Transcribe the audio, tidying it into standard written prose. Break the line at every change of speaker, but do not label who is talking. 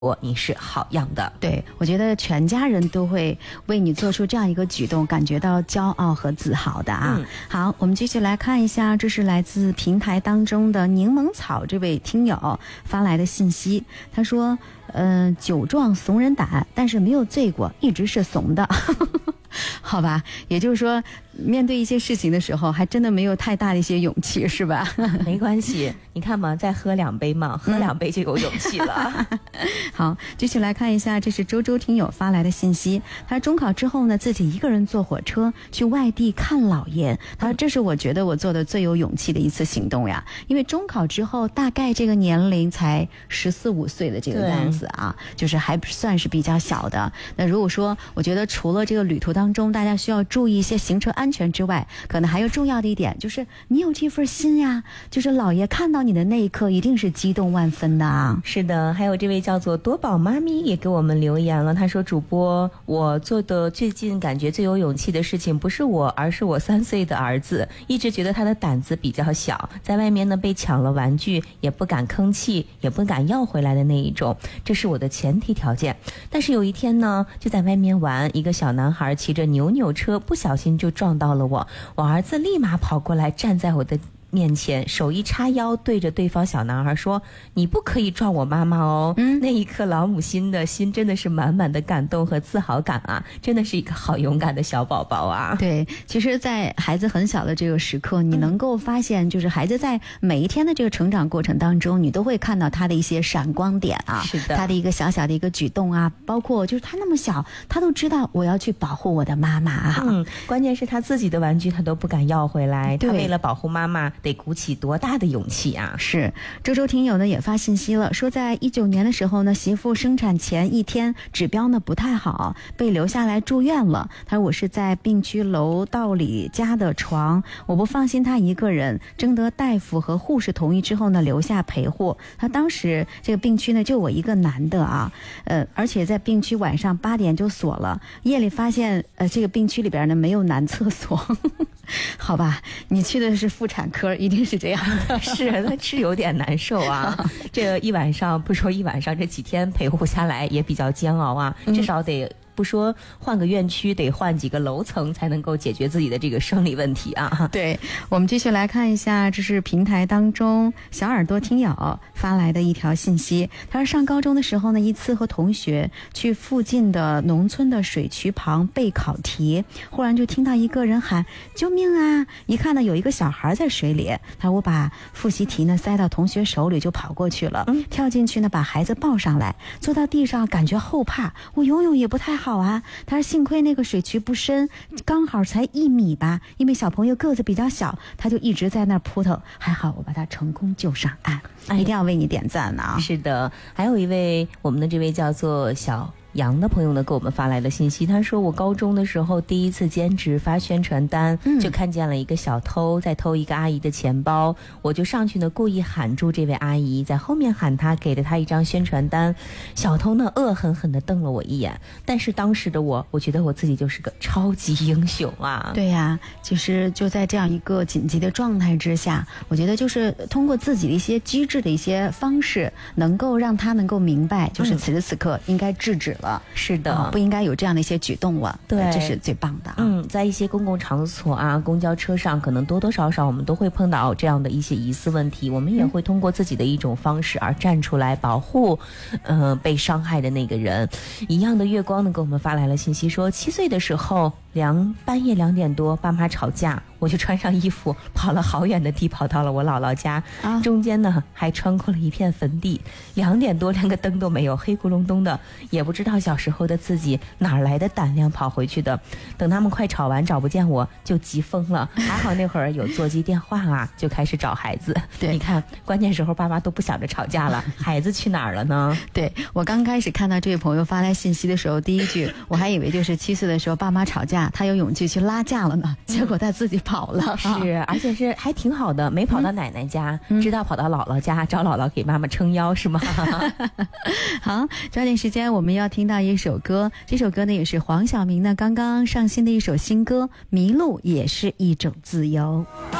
你是好样的。
对，我觉得全家人都会为你做出这样一个举动感觉到骄傲和自豪的啊。好，我们继续来看一下，这是来自平台当中的柠檬草这位听友发来的信息。他说酒壮怂人胆，但是没有醉过，一直是怂的。好吧，也就是说面对一些事情的时候还真的没有太大的一些勇气，是吧？
没关系，你看嘛，再喝2杯嘛，喝2杯就有勇气了。
好，继续来看一下，这是周周听友发来的信息。他中考之后呢，自己一个人坐火车去外地看姥爷。他说这是我觉得我做的最有勇气的一次行动呀，因为中考之后大概这个年龄才14、15岁的这个样子啊，就是还算是比较小的。那如果说我觉得除了这个旅途当中大家需要注意一些行车安全之外，可能还有重要的一点就是你有这份心呀，就是姥爷看到你的那一刻一定是激动万分的啊。
是的，还有这位叫做多宝妈咪也给我们留言了，他说主播，我做的最近感觉最有勇气的事情不是我，而是我3岁的儿子，一直觉得他的胆子比较小，在外面呢被抢了玩具也不敢吭气，也不敢要回来的那一种，这是我的前提条件。但是有一天呢，就在外面玩，一个小男孩骑着扭扭车不小心就撞到了我，我儿子立马跑过来站在我的面前，手一叉腰，对着对方小男孩说：“你不可以撞我妈妈哦。”那一刻老母心的心真的是满满的感动和自豪感啊，真的是一个好勇敢的小宝宝啊。
对，其实在孩子很小的这个时刻，你能够发现就是孩子在每一天的这个成长过程当中，你都会看到他的一些闪光点啊，
是的，
他的一个小小的一个举动啊，包括就是他那么小，他都知道我要去保护我的妈妈啊。
关键是他自己的玩具他都不敢要回来，他为了保护妈妈得鼓起多大的勇气啊！
是，周周听友呢也发信息了，说在19年的时候呢，媳妇生产前1天指标呢不太好，被留下来住院了。他说我是在病区楼道里加的床，我不放心他一个人，征得大夫和护士同意之后呢，留下陪护。他当时这个病区呢就我一个男的啊，而且在病区晚上8点就锁了，夜里发现这个病区里边呢没有男厕所。好吧，你去的是妇产科，一定是这样的。
是，那是有点难受啊。这一晚上，不说一晚上，这几天陪护下来也比较煎熬啊，至少得不说换个院区，得换几个楼层才能够解决自己的这个生理问题啊。
对，我们继续来看一下，这是平台当中小耳朵听友发来的一条信息。他说上高中的时候呢，一次和同学去附近的农村的水渠旁备考题，忽然就听到一个人喊救命啊，一看呢有一个小孩在水里，我把复习题呢塞到同学手里就跑过去了，跳进去呢把孩子抱上来，坐到地上感觉后怕，我游泳也不太好啊。他说幸亏那个水渠不深，刚好才1米吧，因为小朋友个子比较小，他就一直在那扑腾，还好我把他成功救上岸。一定要为你点赞啊。
是的，还有一位我们的这位叫做小杨的朋友呢给我们发来的信息，他说我高中的时候第一次兼职发宣传单，就看见了一个小偷在偷一个阿姨的钱包，我就上去呢故意喊住这位阿姨，在后面喊她，给了她一张宣传单。小偷呢恶狠狠地瞪了我一眼，但是当时的我觉得我自己就是个超级英雄啊。
对呀，其实就在这样一个紧急的状态之下，我觉得就是通过自己的一些机智的一些方式，能够让他能够明白，就是此时此刻应该制止了。
是的，
不应该有这样的一些举动了。
对，
这是最棒的。
在一些公共场所啊，公交车上，可能多多少少我们都会碰到这样的一些疑似问题，我们也会通过自己的一种方式而站出来保护被伤害的那个人。一样的月光呢给我们发来了信息说，7岁的时候半夜2点多爸妈吵架，我就穿上衣服跑了好远的地，跑到了我姥姥家，中间呢还穿过了一片坟地。2点多连个灯都没有，黑咕隆咚的，也不知道小时候的自己哪来的胆量跑回去的。等他们快吵完找不见我，就急疯了。还好那会儿有座机电话啊，就开始找孩子。对，你看关键时候爸妈都不想着吵架了，孩子去哪儿了呢？
对，我刚开始看到这位朋友发来信息的时候，第一句我还以为就是7岁的时候爸妈吵架，他有勇气去拉架了呢，结果他自己跑了。
是，而且是还挺好的，没跑到奶奶家，知道跑到姥姥家找姥姥给妈妈撑腰是吗？
好，抓紧时间我们要听到一首歌，这首歌呢也是黄晓明呢刚刚上新的一首新歌《迷路也是一种自由》。